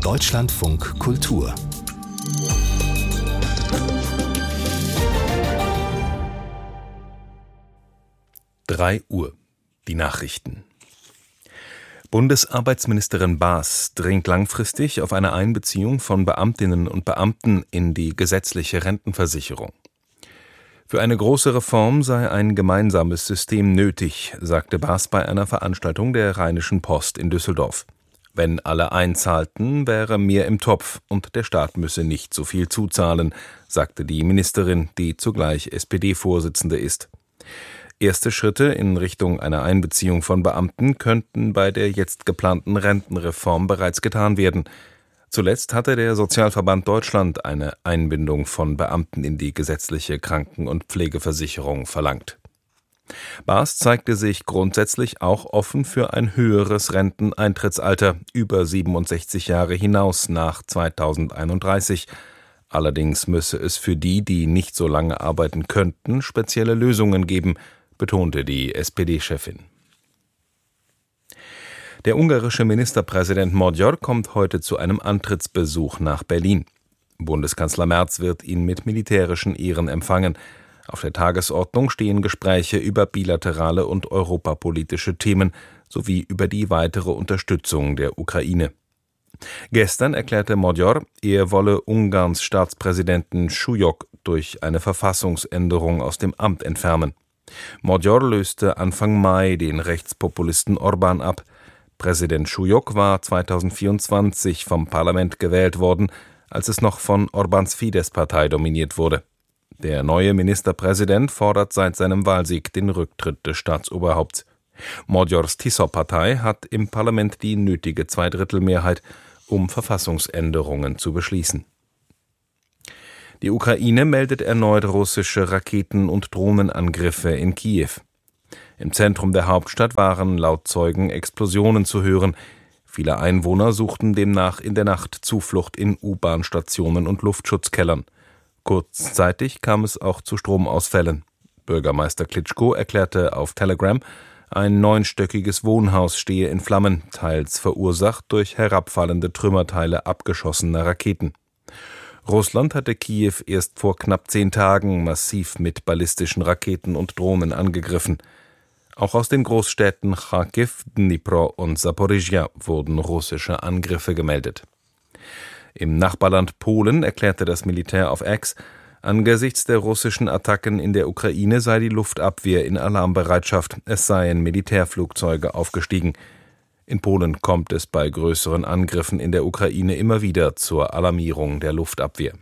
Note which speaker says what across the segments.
Speaker 1: Deutschlandfunk Kultur
Speaker 2: 3 Uhr. Die Nachrichten. Bundesarbeitsministerin Baas dringt langfristig auf eine Einbeziehung von Beamtinnen und Beamten in die gesetzliche Rentenversicherung. Für eine große Reform sei ein gemeinsames System nötig, sagte Baas bei einer Veranstaltung der Rheinischen Post in Düsseldorf. Wenn alle einzahlten, wäre mehr im Topf und der Staat müsse nicht so viel zuzahlen, sagte die Ministerin, die zugleich SPD-Vorsitzende ist. Erste Schritte in Richtung einer Einbeziehung von Beamten könnten bei der jetzt geplanten Rentenreform bereits getan werden. Zuletzt hatte der Sozialverband Deutschland eine Einbindung von Beamten in die gesetzliche Kranken- und Pflegeversicherung verlangt. Baas zeigte sich grundsätzlich auch offen für ein höheres Renteneintrittsalter über 67 Jahre hinaus nach 2031. Allerdings müsse es für die, die nicht so lange arbeiten könnten, spezielle Lösungen geben, betonte die SPD-Chefin. Der ungarische Ministerpräsident Magyar kommt heute zu einem Antrittsbesuch nach Berlin. Bundeskanzler Merz wird ihn mit militärischen Ehren empfangen. Auf der Tagesordnung stehen Gespräche über bilaterale und europapolitische Themen sowie über die weitere Unterstützung der Ukraine. Gestern erklärte Magyar, er wolle Ungarns Staatspräsidenten Súlyog durch eine Verfassungsänderung aus dem Amt entfernen. Magyar löste Anfang Mai den Rechtspopulisten Orbán ab. Präsident Súlyog war 2024 vom Parlament gewählt worden, als es noch von Orbáns Fidesz-Partei dominiert wurde. Der neue Ministerpräsident fordert seit seinem Wahlsieg den Rücktritt des Staatsoberhaupts. Magyars Tisza-Partei hat im Parlament die nötige Zweidrittelmehrheit, um Verfassungsänderungen zu beschließen. Die Ukraine meldet erneut russische Raketen- und Drohnenangriffe in Kiew. Im Zentrum der Hauptstadt waren laut Zeugen Explosionen zu hören. Viele Einwohner suchten demnach in der Nacht Zuflucht in U-Bahn-Stationen und Luftschutzkellern. Kurzzeitig kam es auch zu Stromausfällen. Bürgermeister Klitschko erklärte auf Telegram, ein 9-stöckiges Wohnhaus stehe in Flammen, teils verursacht durch herabfallende Trümmerteile abgeschossener Raketen. Russland hatte Kiew erst vor knapp 10 Tagen massiv mit ballistischen Raketen und Drohnen angegriffen. Auch aus den Großstädten Charkiw, Dnipro und Saporischschja wurden russische Angriffe gemeldet. Im Nachbarland Polen erklärte das Militär auf X, angesichts der russischen Attacken in der Ukraine sei die Luftabwehr in Alarmbereitschaft, es seien Militärflugzeuge aufgestiegen. In Polen kommt es bei größeren Angriffen in der Ukraine immer wieder zur Alarmierung der Luftabwehr.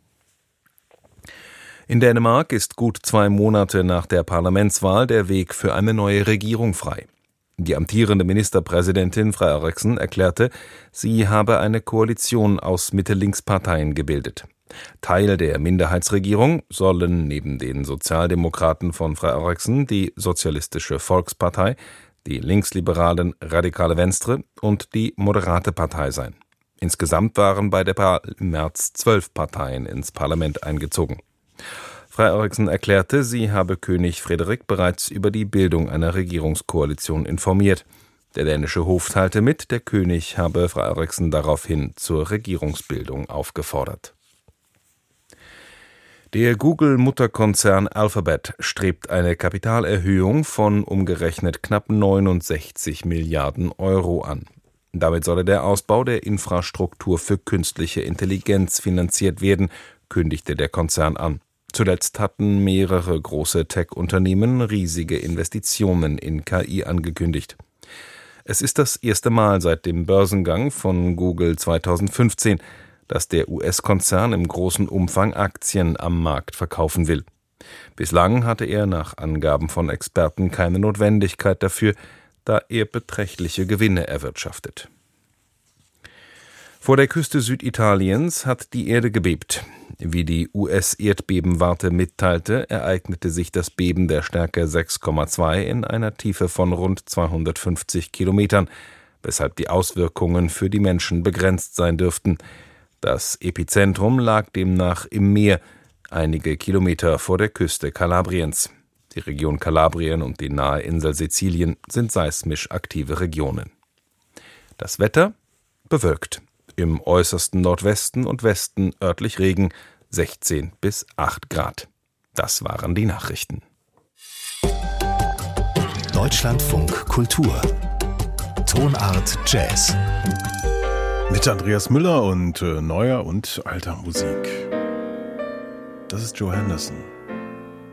Speaker 2: In Dänemark ist gut 2 Monate nach der Parlamentswahl der Weg für eine neue Regierung frei. Die amtierende Ministerpräsidentin Frederiksen erklärte, sie habe eine Koalition aus Mitte-Links-Parteien gebildet. Teil der Minderheitsregierung sollen neben den Sozialdemokraten von Frederiksen die Sozialistische Volkspartei, die linksliberalen Radikale Venstre und die Moderate Partei sein. Insgesamt waren bei der Wahl im März 12 Parteien ins Parlament eingezogen. Frederiksen erklärte, sie habe König Frederik bereits über die Bildung einer Regierungskoalition informiert. Der dänische Hof teilte mit, der König habe Frederiksen daraufhin zur Regierungsbildung aufgefordert. Der Google-Mutterkonzern Alphabet strebt eine Kapitalerhöhung von umgerechnet knapp 69 Milliarden Euro an. Damit solle der Ausbau der Infrastruktur für künstliche Intelligenz finanziert werden, kündigte der Konzern an. Zuletzt hatten mehrere große Tech-Unternehmen riesige Investitionen in KI angekündigt. Es ist das erste Mal seit dem Börsengang von Google 2015, dass der US-Konzern im großen Umfang Aktien am Markt verkaufen will. Bislang hatte er nach Angaben von Experten keine Notwendigkeit dafür, da er beträchtliche Gewinne erwirtschaftet. Vor der Küste Süditaliens hat die Erde gebebt. Wie die US-Erdbebenwarte mitteilte, ereignete sich das Beben der Stärke 6,2 in einer Tiefe von rund 250 Kilometern, weshalb die Auswirkungen für die Menschen begrenzt sein dürften. Das Epizentrum lag demnach im Meer, einige Kilometer vor der Küste Kalabriens. Die Region Kalabrien und die nahe Insel Sizilien sind seismisch aktive Regionen. Das Wetter bewölkt. Im äußersten Nordwesten und Westen örtlich Regen, 16 bis 8 Grad. Das waren die Nachrichten.
Speaker 1: Deutschlandfunk Kultur. Tonart Jazz.
Speaker 3: Mit Andreas Müller und neuer und alter Musik. Das ist Joe Henderson.